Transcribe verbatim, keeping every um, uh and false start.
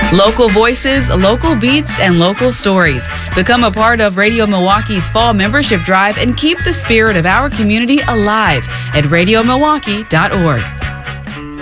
Local voices, local beats, and local stories. Become a part of Radio Milwaukee's fall membership drive and keep the spirit of our community alive at radio milwaukee dot org.